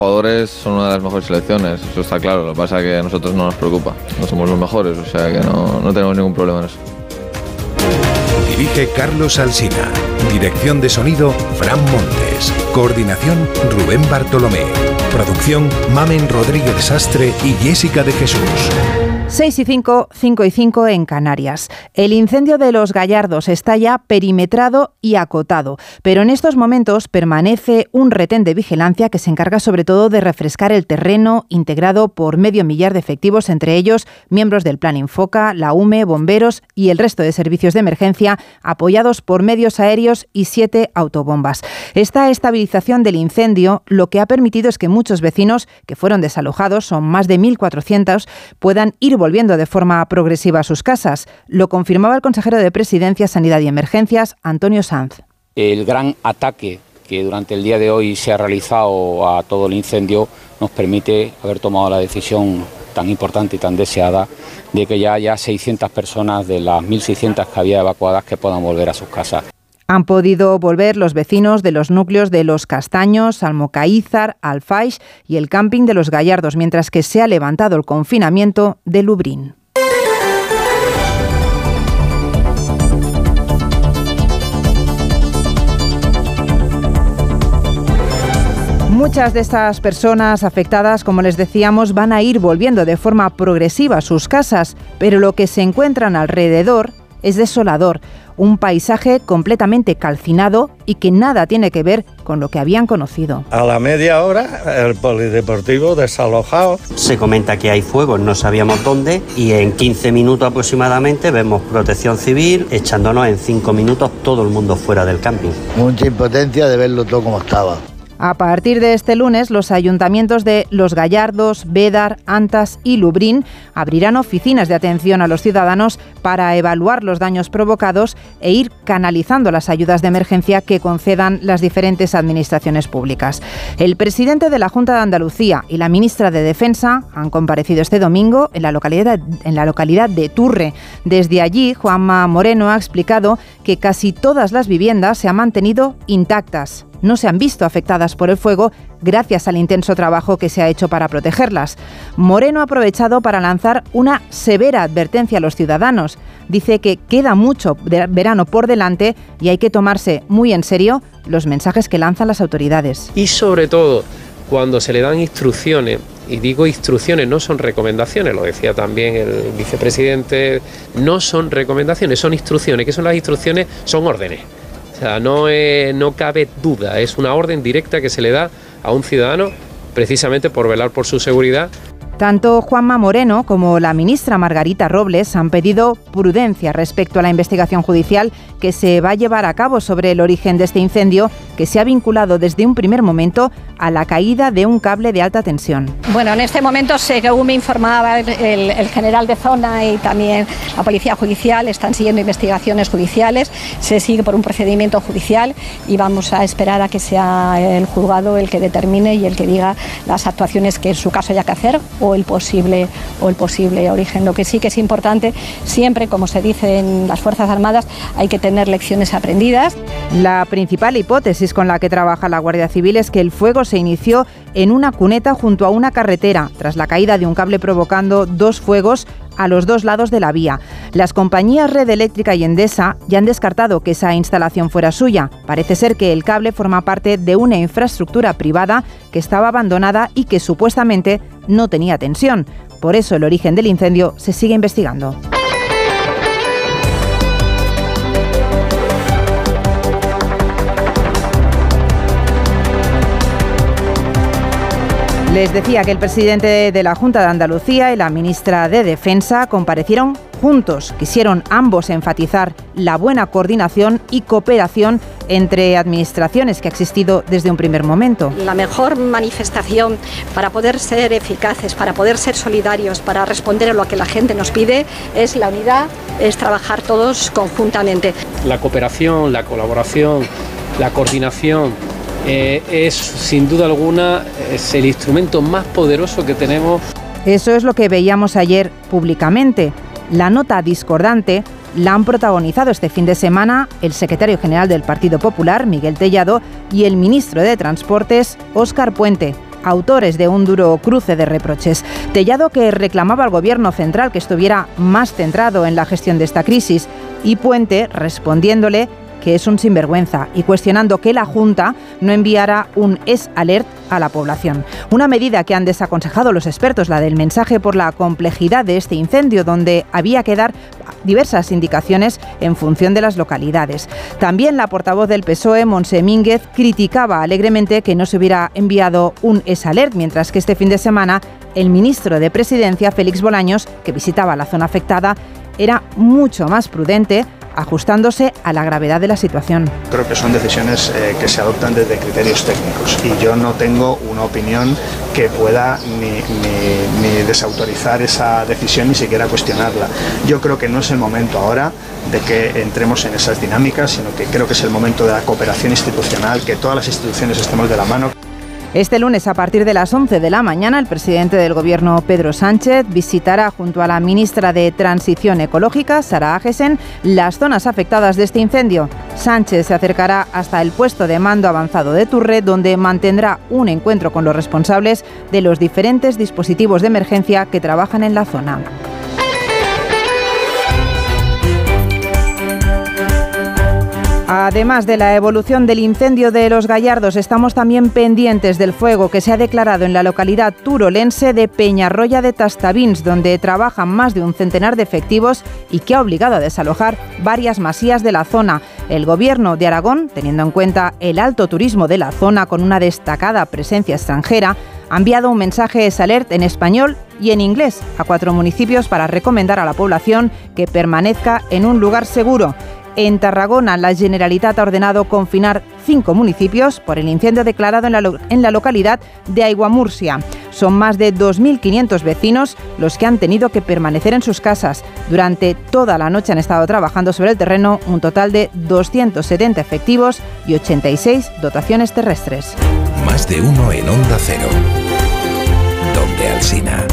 Jugadores son una de las mejores selecciones, eso está claro. Lo que pasa es que a nosotros no nos preocupa, no somos los mejores, o sea que no tenemos ningún problema en eso. Dirige Carlos Alsina. Dirección de sonido, Fran Montes. Coordinación, Rubén Bartolomé. Producción, Mamen Rodríguez Sastre y Jessica de Jesús. 6:05, 5:05 en Canarias. El incendio de Los Gallardos está ya perimetrado y acotado, pero en estos momentos permanece un retén de vigilancia que se encarga sobre todo de refrescar el terreno, integrado por 500.000 de efectivos, entre ellos miembros del Plan Infoca, la UME, bomberos y el resto de servicios de emergencia, apoyados por medios aéreos y 7 autobombas. Esta estabilización del incendio lo que ha permitido es que muchos vecinos que fueron desalojados, son más de 1.400, puedan ir volviendo de forma progresiva a sus casas. Lo confirmaba el consejero de Presidencia, Sanidad y Emergencias, Antonio Sanz. El gran ataque que durante el día de hoy se ha realizado a todo el incendio nos permite haber tomado la decisión tan importante y tan deseada de que ya haya 600 personas de las 1.600 que había evacuadas que puedan volver a sus casas. Han podido volver los vecinos de los núcleos de Los Castaños, Almocaízar, Alfaix y el camping de Los Gallardos, mientras que se ha levantado el confinamiento de Lubrín. Muchas de estas personas afectadas, como les decíamos, van a ir volviendo de forma progresiva a sus casas, pero lo que se encuentran alrededor es desolador. Un paisaje completamente calcinado y que nada tiene que ver con lo que habían conocido. A la media hora, el polideportivo desalojado. Se comenta que hay fuego, no sabíamos dónde, y en 15 minutos aproximadamente vemos Protección Civil echándonos en 5 minutos todo el mundo fuera del camping. Mucha impotencia de verlo todo como estaba. A partir de este lunes, los ayuntamientos de Los Gallardos, Bédar, Antas y Lubrín abrirán oficinas de atención a los ciudadanos para evaluar los daños provocados e ir canalizando las ayudas de emergencia que concedan las diferentes administraciones públicas. El presidente de la Junta de Andalucía y la ministra de Defensa han comparecido este domingo en la localidad de Turre. Desde allí, Juanma Moreno ha explicado que casi todas las viviendas se han mantenido intactas. No se han visto afectadas por el fuego gracias al intenso trabajo que se ha hecho para protegerlas. Moreno ha aprovechado para lanzar una severa advertencia a los ciudadanos. Dice que queda mucho verano por delante y hay que tomarse muy en serio los mensajes que lanzan las autoridades. Y sobre todo, cuando se le dan instrucciones, y digo instrucciones, no son recomendaciones, lo decía también el vicepresidente, no son recomendaciones, son instrucciones. ¿Qué son las instrucciones? Son órdenes. O sea, no cabe duda, es una orden directa que se le da a un ciudadano precisamente por velar por su seguridad. Tanto Juanma Moreno como la ministra Margarita Robles han pedido prudencia respecto a la investigación judicial que se va a llevar a cabo sobre el origen de este incendio, que se ha vinculado desde un primer momento a la caída de un cable de alta tensión. Bueno, en este momento, según me informaba el general de zona y también la policía judicial, están siguiendo investigaciones judiciales, se sigue por un procedimiento judicial y vamos a esperar a que sea el juzgado el que determine y el que diga las actuaciones que en su caso haya que hacer o el posible origen. Lo que sí que es importante, siempre, como se dice en las Fuerzas Armadas, hay que tener lecciones aprendidas. La principal hipótesis con la que trabaja la Guardia Civil es que el fuego se inició en una cuneta junto a una carretera, tras la caída de un cable provocando 2 fuegos a los 2 lados de la vía. Las compañías Red Eléctrica y Endesa ya han descartado que esa instalación fuera suya. Parece ser que el cable forma parte de una infraestructura privada que estaba abandonada y que supuestamente no tenía tensión. Por eso el origen del incendio se sigue investigando. Les decía que el presidente de la Junta de Andalucía y la ministra de Defensa comparecieron juntos. Quisieron ambos enfatizar la buena coordinación y cooperación entre administraciones que ha existido desde un primer momento. La mejor manifestación para poder ser eficaces, para poder ser solidarios, para responder a lo que la gente nos pide, es la unidad, es trabajar todos conjuntamente. La cooperación, la colaboración, la coordinación es sin duda alguna es el instrumento más poderoso que tenemos. Eso es lo que veíamos ayer públicamente. La nota discordante la han protagonizado este fin de semana el secretario general del Partido Popular, Miguel Tellado, y el ministro de Transportes, Óscar Puente. autores de un duro cruce de reproches. Tellado, que reclamaba al gobierno central que estuviera más centrado en la gestión de esta crisis, y Puente respondiéndole que es un sinvergüenza y cuestionando que la Junta no enviara un es-alert a la población. Una medida que han desaconsejado los expertos, la del mensaje por la complejidad de este incendio, donde había que dar diversas indicaciones en función de las localidades. También la portavoz del PSOE, Montse Mínguez, criticaba alegremente que no se hubiera enviado un es-alert, mientras que este fin de semana el ministro de Presidencia, Félix Bolaños, que visitaba la zona afectada, era mucho más prudente, ajustándose a la gravedad de la situación. Creo que son decisiones que se adoptan desde criterios técnicos y yo no tengo una opinión que pueda ni desautorizar esa decisión ni siquiera cuestionarla. Yo creo que no es el momento ahora de que entremos en esas dinámicas, sino que creo que es el momento de la cooperación institucional, que todas las instituciones estemos de la mano. Este lunes, a partir de las 11 de la mañana, el presidente del Gobierno, Pedro Sánchez, visitará junto a la ministra de Transición Ecológica, Sara Agesen, las zonas afectadas de este incendio. Sánchez se acercará hasta el puesto de mando avanzado de Turre, donde mantendrá un encuentro con los responsables de los diferentes dispositivos de emergencia que trabajan en la zona. Además de la evolución del incendio de Los Gallardos, estamos también pendientes del fuego que se ha declarado en la localidad turolense de Peñarroya de Tastavins, donde trabajan más de un centenar de efectivos y que ha obligado a desalojar varias masías de la zona. El Gobierno de Aragón, teniendo en cuenta el alto turismo de la zona con una destacada presencia extranjera, ha enviado un mensaje es-alert en español y en inglés a 4 municipios para recomendar a la población que permanezca en un lugar seguro. En Tarragona, la Generalitat ha ordenado confinar 5 municipios por el incendio declarado en la localidad de Aiguamurcia. Son más de 2.500 vecinos los que han tenido que permanecer en sus casas. Durante toda la noche han estado trabajando sobre el terreno un total de 270 efectivos y 86 dotaciones terrestres. Más de uno en Onda Cero. Donde Alsina.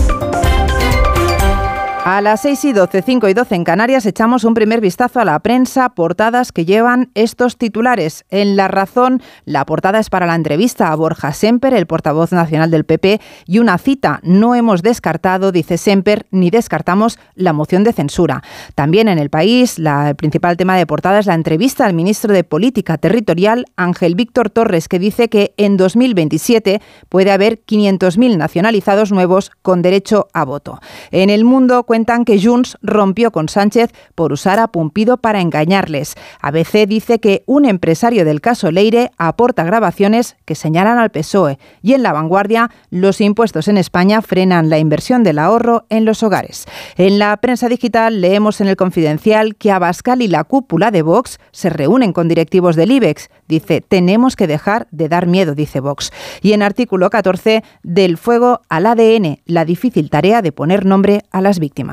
A las 6:12, 5:12 en Canarias, echamos un primer vistazo a la prensa, portadas que llevan estos titulares. En La Razón, la portada es para la entrevista a Borja Semper, el portavoz nacional del PP, y una cita: no hemos descartado, dice Semper, ni descartamos la moción de censura. También en El País, el principal tema de portada es la entrevista al ministro de Política Territorial, Ángel Víctor Torres, que dice que en 2027 puede haber 500.000 nacionalizados nuevos con derecho a voto. En El Mundo cuentan que Junts rompió con Sánchez por usar a Pumpido para engañarles. ABC dice que un empresario del caso Leire aporta grabaciones que señalan al PSOE. Y en La Vanguardia, los impuestos en España frenan la inversión del ahorro en los hogares. En la prensa digital leemos en El Confidencial que Abascal y la cúpula de Vox se reúnen con directivos del IBEX. Dice, tenemos que dejar de dar miedo, dice Vox. Y en artículo 14, del fuego al ADN, la difícil tarea de poner nombre a las víctimas.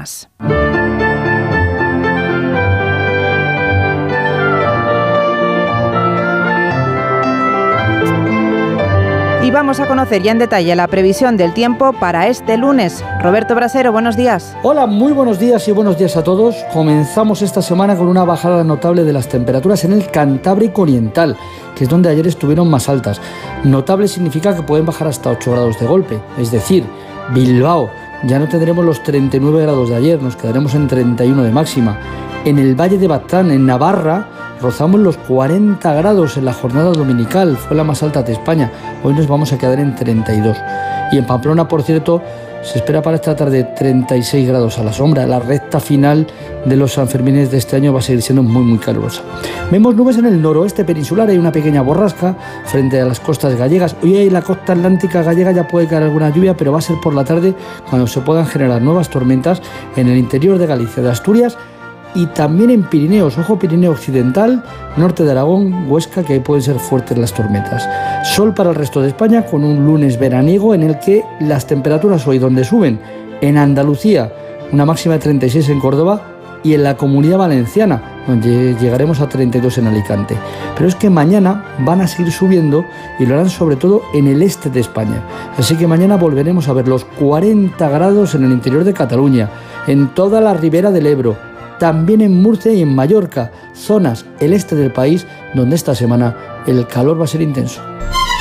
Y vamos a conocer ya en detalle la previsión del tiempo para este lunes. Roberto Brasero, buenos días. Hola, muy buenos días y buenos días a todos. Comenzamos esta semana con una bajada notable de las temperaturas en el Cantábrico Oriental, que es donde ayer estuvieron más altas. Notable significa que pueden bajar hasta 8 grados de golpe, es decir, Bilbao. Ya no tendremos los 39 grados de ayer, nos quedaremos en 31 de máxima. En el Valle de Baztán, en Navarra, rozamos los 40 grados en la jornada dominical, fue la más alta de España. Hoy nos vamos a quedar en 32. Y en Pamplona, por cierto, se espera para esta tarde 36 grados a la sombra. La recta final de los Sanfermines de este año va a seguir siendo muy, muy calurosa. Vemos nubes en el noroeste peninsular, hay una pequeña borrasca frente a las costas gallegas. Hoy en la costa atlántica gallega ya puede caer alguna lluvia, pero va a ser por la tarde cuando se puedan generar nuevas tormentas en el interior de Galicia, de Asturias y también en Pirineos. Ojo, Pirineo Occidental, norte de Aragón, Huesca, que ahí pueden ser fuertes las tormentas. Sol para el resto de España con un lunes veraniego en el que las temperaturas hoy donde suben en Andalucía, una máxima de 36 en Córdoba, y en la Comunidad Valenciana, donde llegaremos a 32 en Alicante. Pero es que mañana van a seguir subiendo y lo harán sobre todo en el este de España. Así que mañana volveremos a ver los 40 grados en el interior de Cataluña, en toda la ribera del Ebro, también en Murcia y en Mallorca, zonas el este del país donde esta semana el calor va a ser intenso.